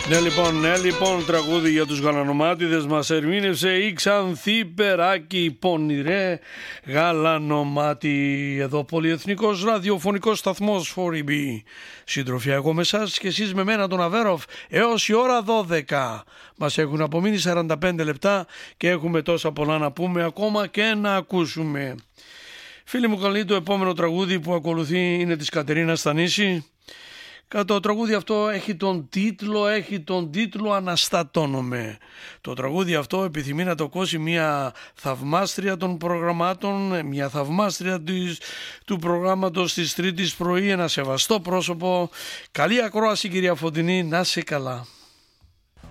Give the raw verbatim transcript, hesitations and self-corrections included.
Ναι λοιπόν, ναι λοιπόν, τραγούδι για τους γαλανομάτιδες μας ερμήνευσε η Ξανθή Περάκη, πονηρέ γαλανομάτι. Εδώ πολυεθνικός ραδιοφωνικός σταθμός φορ ι μπι. Συντροφιά εγώ με εσάς και εσείς με μένα τον Αβέροφ έως η ώρα δώδεκα. Μας έχουν απομείνει σαράντα πέντε λεπτά και έχουμε τόσα πολλά να πούμε ακόμα και να ακούσουμε. Φίλοι μου, καλή, το επόμενο τραγούδι που ακολουθεί είναι της Κατερίνας Στανίση. Το τραγούδι αυτό έχει τον τίτλο, έχει τον τίτλο «Αναστατώνομαι». Το τραγούδι αυτό επιθυμεί να το ακούσει μια θαυμάστρια των προγραμμάτων, μια θαυμάστρια της, του προγράμματος της Τρίτης πρωί, ένα σεβαστό πρόσωπο. Καλή ακρόαση κυρία Φωτεινή, να σε καλά.